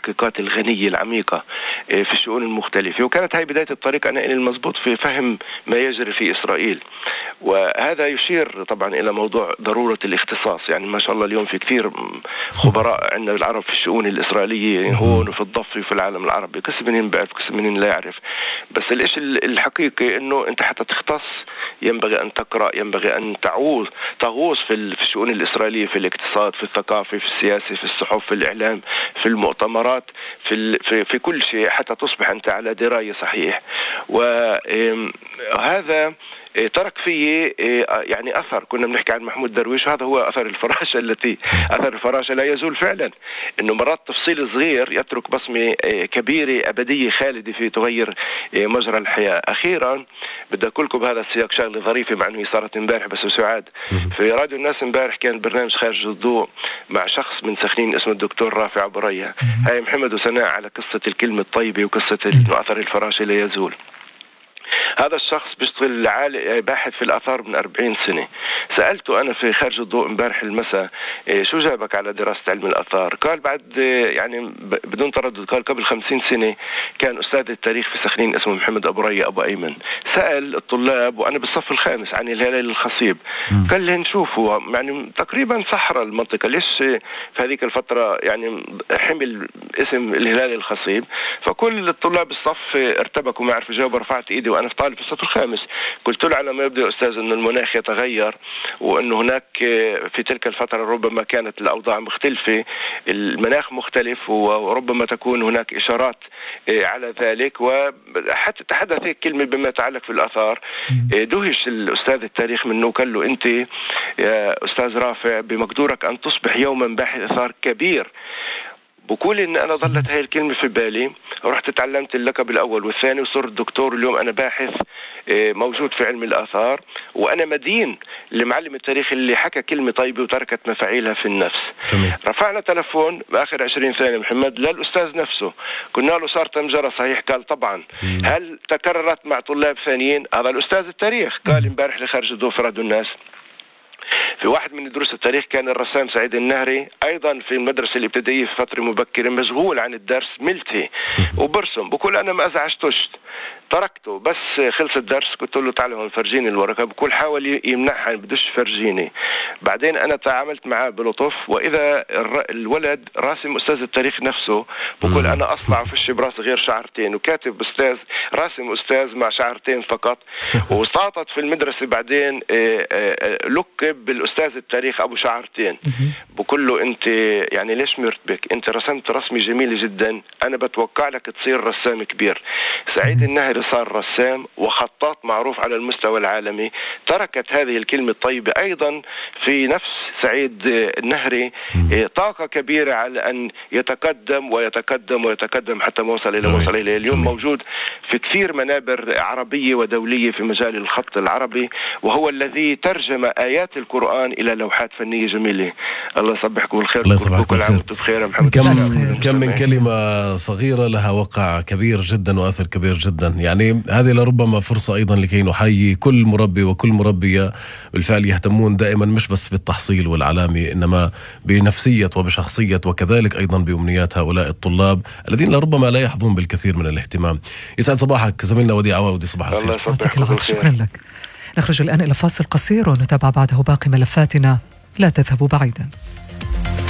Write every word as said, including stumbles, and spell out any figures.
التحقيقات الغنية العميقة في الشؤون المختلفة، وكانت هاي بداية الطريق أنا إلي المضبوط في فهم ما يجري في إسرائيل. وهذا يشير طبعا إلى موضوع ضرورة الاختصاص. يعني ما شاء الله اليوم في كثير خبراء عندنا العرب في الشؤون الإسرائيلية هون وفي الضفة وفي العالم العربي، قسم منهم بعرف قسم منهم لا يعرف. بس الإشي الحقيقي إنه أنت حتى تختص ينبغي أن تقرأ، ينبغي أن تعوز تغوص في الشؤون الإسرائيلية، في الاقتصاد، في الثقافة، في السياسة، في الصحف، في الإعلام، في المؤتمرات، في في في كل شيء حتى تصبح أنت على دراية صحيح. وهذا ترك فيه يعني أثر. كنا بنحكي عن محمود درويش، هذا هو أثر الفراشة التي أثر الفراشة لا يزول فعلا، إنه مرات تفصيل صغير يترك بصمة كبيرة أبدية خالدة في تغير مجرى الحياة. أخيرا بدي أقول لكم بهذا السياق شغلة ظريفة مع أنه صارت امبارح بس سعاد في راديو الناس. امبارح كان برنامج خارج الضوء مع شخص من سخنين اسمه الدكتور رافع أبو ريا. هاي محمد وسناء على قصة الكلمة الطيبة وقصة إنه أثر الفراشة لا يزول. هذا الشخص بيشتغل باحث في الآثار من أربعين سنة. سألته أنا في خارج الضوء امبارح المساء شو جابك على دراسة علم الآثار؟ قال بعد يعني بدون تردد قال قبل خمسين سنة كان أستاذ التاريخ في سخنين اسمه محمد أبو ريا أبو أيمن. سأل الطلاب وأنا بالصف الخامس عن الهلال الخصيب، قال لي نشوفه يعني تقريبا صحراء المنطقة، ليش في هذيك الفترة يعني حمل اسم الهلال الخصيب؟ فكل الطلاب الصف ارتبكوا ما عرفوا جاوب. رفعت إيدي وأنا في طالب في الصف الخامس قلت له على ما يبدو أستاذ أن المناخ يتغير، وأنه هناك في تلك الفترة ربما كانت الأوضاع مختلفة، المناخ مختلف، وربما تكون هناك إشارات على ذلك. وحتى تحدث هيك كلمة بما يتعلق في الآثار. دهش الأستاذ التاريخ منه، قال له أنت يا أستاذ رافع بمقدورك أن تصبح يوما باحث آثار كبير. بقول إن أنا ظلت هاي الكلمة في بالي، رحت تعلمت اللقب الأول والثاني وصرت دكتور. اليوم أنا باحث موجود في علم الآثار، وأنا مدين لمعلم التاريخ اللي حكى كلمة طيبة وتركت مفاعيلها في النفس. جميل. رفعنا تلفون بآخر عشرين ثانية محمد للأستاذ نفسه، قلنا له صار تمجرة صحيح؟ قال طبعا. مم. هل تكررت مع طلاب ثانيين؟ هذا الأستاذ التاريخ قال امبارح لخارج الضوء في راديو الناس في واحد من دروس التاريخ كان الرسام سعيد النهري أيضا في المدرسة الابتدائية في فترة مبكرة مشغول عن الدرس ملتهي وبرسم. بقول أنا ما أزعجتش، تركته بس خلص الدرس قلت له تعال هون فرجيني الورقة. بقول حاول يمنعها بدش فرجيني. بعدين أنا تعاملت معاه بلطف، وإذا الولد راسم أستاذ التاريخ نفسه. بقول أنا أصنع في الشي براس غير شعرتين، وكاتب أستاذ راسم أستاذ مع شعرتين فقط. وسقطت في المدرسة بعدين لقب بالأستاذ التاريخ أبو شعرتين. بقول له أنت يعني ليش مرتبك؟ أنت رسمت رسمة جميلة جدا، أنا بتوقع لك تصير رسام كبير. سعيد النهري صار رسام وخطاط معروف على المستوى العالمي. تركت هذه الكلمة الطيبة أيضا في نفس سعيد النهري طاقة كبيرة على أن يتقدم ويتقدم ويتقدم حتى ما وصل إلى ما وصل إليه اليوم. موجود في كثير منابر عربية ودولية في مجال الخط العربي، وهو الذي ترجم آيات القرآن إلى لوحات فنية جميلة. الله يصبحكم بالخير. الله يصبحكم بالخير. كم كم من كلمة صغيرة لها وقع كبير جدا وأثر كبير جدا. يعني هذه لربما فرصة أيضا لكي نحيي كل مربي وكل مربية بالفعل يهتمون دائما مش بس بالتحصيل والعلامة، إنما بنفسية وبشخصية وكذلك أيضا بأمنيات هؤلاء الطلاب الذين لربما لا يحظون بالكثير من الاهتمام. يسعد صباحك زميلنا وديع عواودي. صباح الخير. يعطيك العافية. شكرا لك. نخرج الآن إلى فاصل قصير ونتابع بعده باقي ملفاتنا. لا تذهبوا بعيدا.